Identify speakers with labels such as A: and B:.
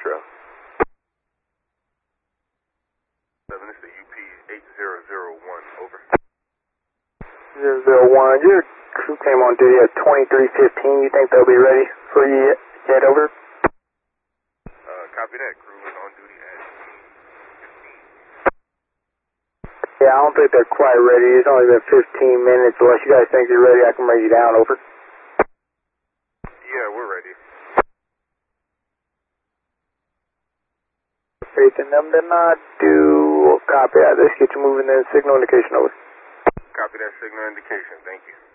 A: Foxtrot. 7, this is the UP 8001, over.
B: 001, your crew came on duty at 2315. You think they'll be ready for you yet, over?
A: Copy that. Crew is on duty at 15.
B: Yeah, I don't think they're quite ready. It's only been 15 minutes. Unless you guys think you're ready, I can bring you down, over.
A: Yeah, we're ready.
B: Faith in them to not do. Copy that. Let's get you moving in. Signal indication, over.
A: Copy that signal indication. Thank you.